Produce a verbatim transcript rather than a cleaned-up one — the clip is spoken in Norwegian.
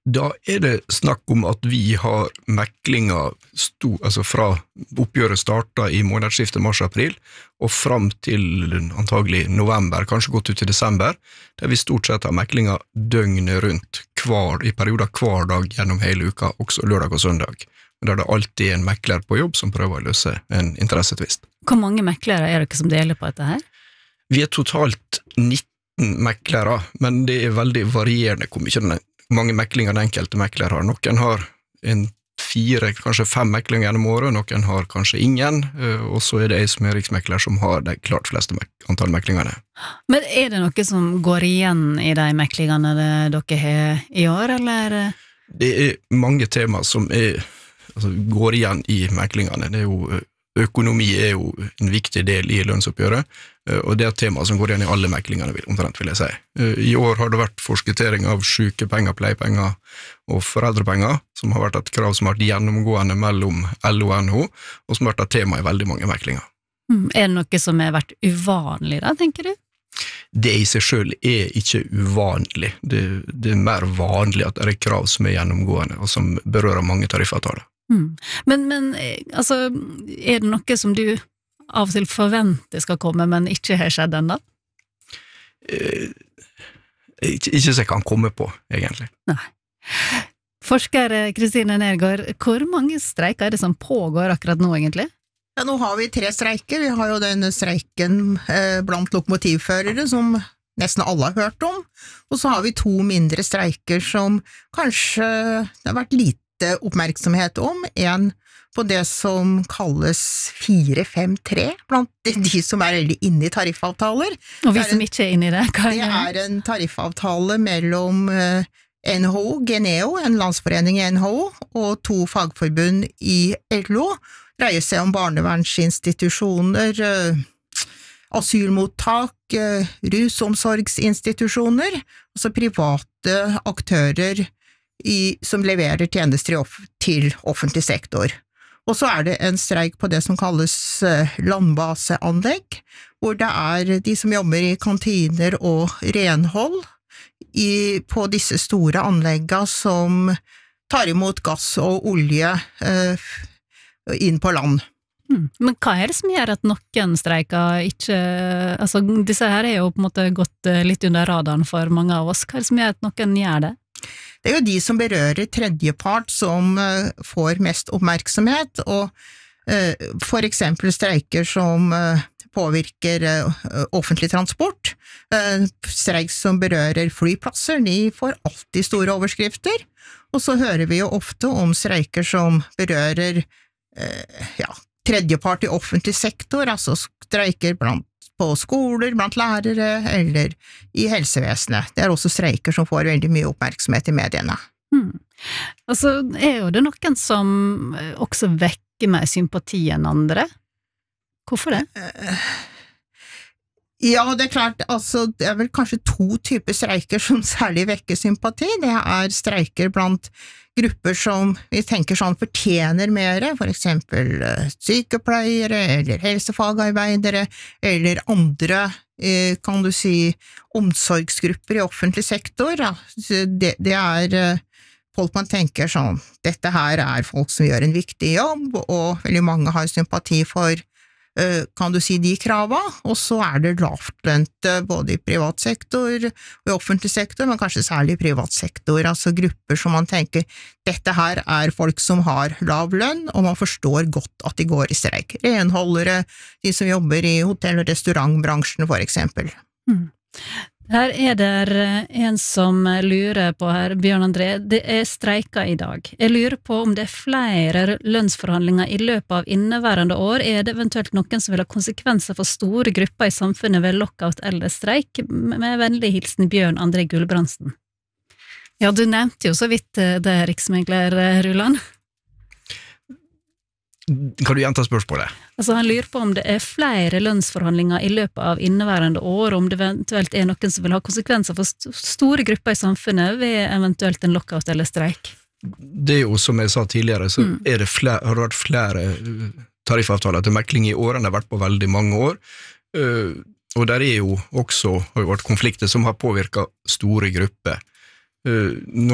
Da er det snakk om at vi har meklinger sto, altså fra oppgjøret startet i månedsskiftet mars-april og fram til antagelig november, kanskje gått ut til desember, der vi stort sett har meklinger døgnet rundt hver, i perioder hver dag gjennom hele uka, også lørdag og søndag. Der det alltid er en mekler på jobb som prøver å løse en interessetvist. Hvor mange meklere er dere som deler på dette her? Vi er totalt nitten meklere, men det er veldig varierende hvor mye den mange meklinger den enkelte mekler har. Noen har en fire, kanskje fem meklinger gjennom året, noen har kanskje ingen, og så er det jeg som er riksmekler som har de klart fleste mek antall meklingene. Men er det noe som går igjen i de meklingene dere har i år, eller? Det er mange tema som er, altså, går igjen i meklingene. Det er jo, økonomi er jo en viktig del i lønnsoppgjøret, og det er et tema som går igjen i alle meklingene, omtrent vil jeg si. I år har det vært forskuttering av sykepenger, pleiepenger og foreldrepenger, som har vært et krav som har vært gjennomgående mellom L O og N H O, og som har vært et tema i veldig mange meklinger. Mm, er det noe som har vært uvanlig da, tenker du? Det i seg selv er ikke uvanlig. Det, det er mer vanlig at det er krav som er gjennomgående, og som berører mange tariffavtaler. Mm. Men, men altså, er det noe som du av og til forventer skal komme, men ikke har skjedd enda? Eh, ikke, ikke så jeg kan komme på, egentlig. Nei. Forsker Kristine Nergård, hvor mange streiker er det som pågår akkurat nå, egentlig? Ja, nå har vi tre streiker. Vi har jo denne streiken eh, blant lokomotivførere, som nesten alle har hørt om, og så har vi to mindre streiker som kanskje det har vært lite oppmerksomhet om, en på det som kalles fire fem tre, blant de som er veldig inne i tariffavtaler. Og vi som ikke er inne i det, hva er det? Det er en tariffavtale mellom N H O, Geneo, en landsforening i N H O, og to fagforbund i L O, dreier seg om barnevernsinstitusjoner, asylmottak, rusomsorgsinstitusjoner, altså private aktører i, som leverer tjenester i off, til offentlig sektor. Og så er det en streik på det som kalles landbaseanlegg, hvor det er de som jobber i kantiner og renhold i, på disse store anleggene som tar imot gass og olje eh, inn på land. Hmm. Men hva er det som gjør at noen streiker ikke, altså disse her er jo på en måte gått litt under radaren for mange av oss, hva er det som gjør at noen gjør det? Det er jo de som berører tredjepart som uh, får mest oppmerksomhet, og uh, for eksempel streiker som uh, påvirker uh, offentlig transport, uh, streik som berører flyplasser, de får alltid store overskrifter, og så hører vi jo ofte om streiker som berører uh, ja, tredjepart i offentlig sektor, altså streiker blant på skoler, blant lærere, eller i helsevesenet. Det er også streiker som får veldig mye oppmerksomhet i mediene. Hmm. Altså, er jo det noen som også vekker mer sympati enn andre? Hvorfor det? Ja, det er klart, altså, det er vel kanskje to typer streiker som særlig vekker sympati. Det er streiker blant grupper som vi tenker sånn fortjener mer, for eksempel sykepleiere eller helsefagarbeidere eller andre, kan du si, omsorgsgrupper i offentlig sektor. Det, det er folk man tenker sånn, dette her er folk som gjør en viktig jobb, og veldig mange har sympati for kan du si de krava, og så er det lavtlønte både i privat sektor og i offentlig sektor, men kanskje særlig i privat sektor, altså grupper som man tenker, dette her er folk som har lav lønn, og man forstår godt at de går i streik. Renholdere, de som jobber i hotell- og restaurantbransjen for eksempel. Mm. Her er det en som lurer på her, Bjørn André, det er streiker i dag. Jeg lurer på om det er flere lønnsforhandlinger i løpet av inneværende år. Er det eventuelt noen som vil ha konsekvenser for store grupper i samfunnet ved lockout eller streik? Med vennlig hilsen Bjørn André Gulbrandsen. Ja, du nevnte jo så vidt det, riksmegler Ruland. Kan du gjenta spørsmålet? Altså, han lurer på om det er flere lønnsforhandlinger i løpet av inneværende år, om det eventuelt er noen som vil ha konsekvenser for st store grupper i samfunnet ved eventuelt en lockout eller streik. Det er jo, som jeg sa tidligere, så mm. er det flere, har det vært flere tariffavtaler til mekling i år enn det har vært på veldig mange år, uh, og der er jo også har jo vært konflikter som har påvirket store grupper. Uh,